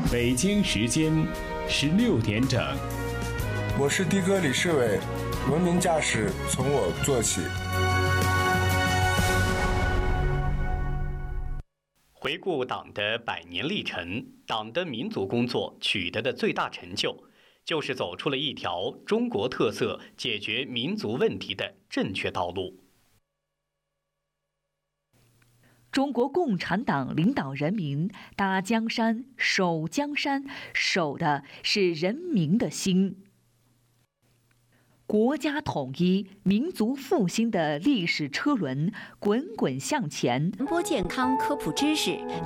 北京时间16点整， 我是的哥李世伟，文明驾驶从我做起。 回顾党的100年历程，党的民族工作取得的最大成就，就是走出了一条中国特色解决民族问题的正确道路。 中国共产党领导人民打江山、守江山，守的是人民的心。国家统一、民族复兴的历史车轮滚滚向前， 传播健康科普知识。